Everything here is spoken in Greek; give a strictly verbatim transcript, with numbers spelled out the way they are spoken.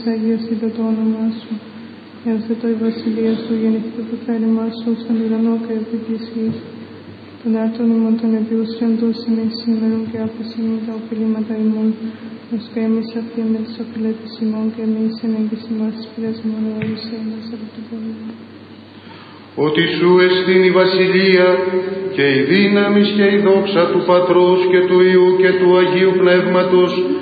Αγιαστήτω το όνομά σου, έρθετο η βασιλεία σου, γεννηθείτε το θέλημά σου, στον ουρανό και επί της γης. Τον άρτον ημών των επιούσιων δώσιν εις σήμερον και άφησιν τα οφειλήματα ημών, ως και εμείς αυτοί με τις οφειλέτες ημών και εμείς ενέγγις ημάς της πειράς ημών ορίσαι μας από τον πόλεμο. Ότι σου εστίν η βασιλεία και η δύναμις και η δόξα του Πατρός και του Υιού και του Αγίου Πνεύματος